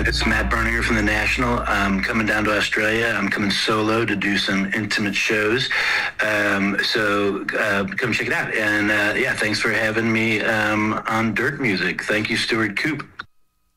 It's Matt Berninger from The National. I'm coming down to Australia. I'm coming solo to do some intimate shows. So come check it out. And yeah, thanks for having me on Dirt Music. Thank you, Stuart Coop.